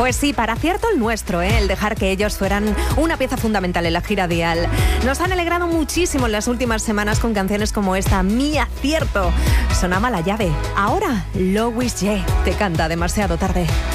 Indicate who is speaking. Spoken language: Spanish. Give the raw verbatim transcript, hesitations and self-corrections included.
Speaker 1: Pues sí, para acierto el nuestro, ¿eh? El dejar que ellos fueran una pieza fundamental en la gira Dial. Nos han alegrado muchísimo en las últimas semanas con canciones como esta, Mi Acierto. Sonaba La Llave. Ahora, Louis J. te canta Demasiado Tarde.